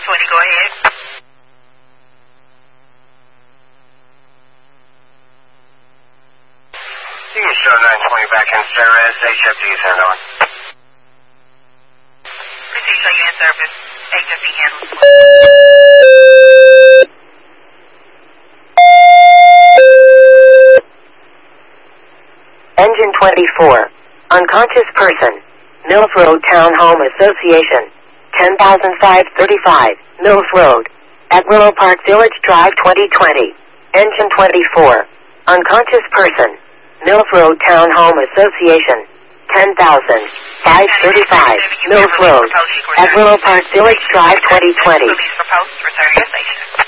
go ahead. You can show 920 back in service. HFD is handling. Proceed, show you in service. HFD handles. Engine 24. Unconscious person. Mills Road Town Home Association. 10,535. Mills Road. At Willow Park Village Drive 2020. Engine 24. Unconscious person. Mills Road Town Home Association. 10,535. Mills Road. At Willow Park Village Drive 2020. Police for post. Return to your station.